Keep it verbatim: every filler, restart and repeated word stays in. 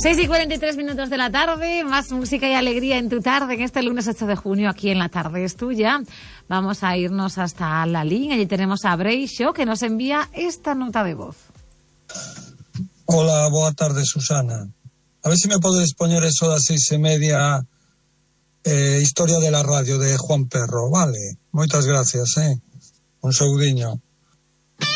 seis y cuarenta y tres minutos de la tarde, más música y alegría en tu tarde, en este lunes ocho de junio, aquí en La Tarde es Tuya. Vamos a irnos hasta la línea, allí tenemos a Breixo, que nos envía esta nota de voz. Hola, boa tarde, Susana. A ver si me podes poñer eso das seis e media, eh, Historia de la Radio, de Juan Perro, vale? Moitas gracias, eh? Un saudiño.